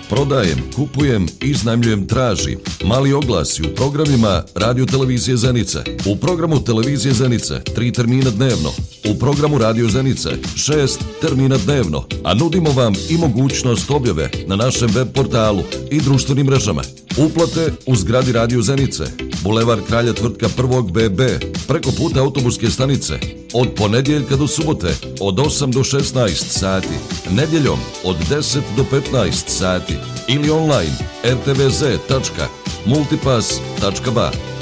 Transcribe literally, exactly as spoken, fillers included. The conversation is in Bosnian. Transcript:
prodajem, kupujem, iznajmljujem, tražim. Mali oglasi u programima Radio Televizije Zenice. U programu Televizije Zenice tri termina dnevno. U programu Radio Zenice šest termina dnevno. A nudimo vam i mogućnost objave na našem web portalu i društvenim mrežama. Uplate u zgradi Radio Zenice, Bulevar Kralja Tvrtka prvog B B, preko puta autobuske stanice, od ponedjeljka do subote, od osam do šesnaest sati, nedjeljom od deset do petnaest sati ili online r t v z tačka multipass tačka b a.